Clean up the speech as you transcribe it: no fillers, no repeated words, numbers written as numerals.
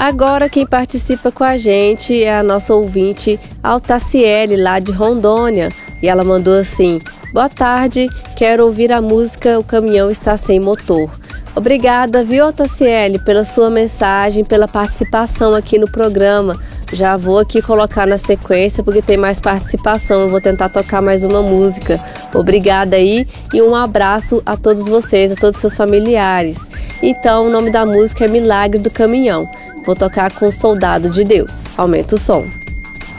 Agora quem participa com a gente é a nossa ouvinte Altaciele, lá de Rondônia. E ela mandou assim: boa tarde, quero ouvir a música O Caminhão Está Sem Motor. Obrigada, viu, Altaciele, pela sua mensagem, pela participação aqui no programa. Já vou aqui colocar na sequência porque tem mais participação. Eu vou tentar tocar mais uma música. Obrigada aí e um abraço a todos vocês, a todos os seus familiares. Então, o nome da música é Milagre do Caminhão. Vou tocar com Soldado de Deus. Aumenta o som.